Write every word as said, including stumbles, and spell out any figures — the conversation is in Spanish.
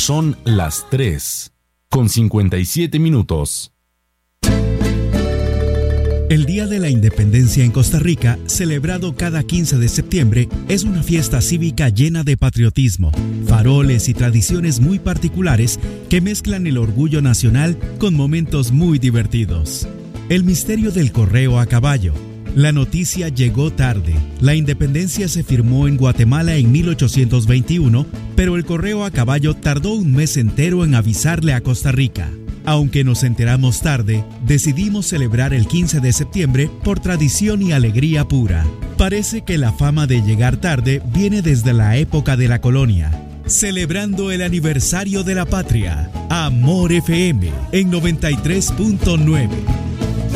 Son las tres, con cincuenta y siete minutos. El Día de la Independencia en Costa Rica, celebrado cada quince de septiembre, es una fiesta cívica llena de patriotismo, faroles y tradiciones muy particulares que mezclan el orgullo nacional con momentos muy divertidos. El misterio del correo a caballo. La noticia llegó tarde. La independencia se firmó en Guatemala en mil ochocientos veintiuno, pero el correo a caballo tardó un mes entero en avisarle a Costa Rica. Aunque nos enteramos tarde, decidimos celebrar el quince de septiembre por tradición y alegría pura. Parece que la fama de llegar tarde viene desde la época de la colonia. Celebrando el aniversario de la patria, Amor F M en noventa y tres punto nueve.